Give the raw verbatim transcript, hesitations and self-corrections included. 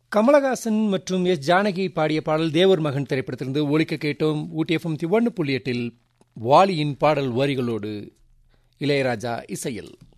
கமலஹாசன் மற்றும் எஸ் ஜானகி பாடிய பாடல் தேவர் மகன் திரைப்படத்திலிருந்து ஒலிக்க கேட்டோம். ஊட்டி எஃப்எம் ஒன்று புள்ளி எட்டில் வாலியின் பாடல் வரிகளோடு இளையராஜா இசையில்.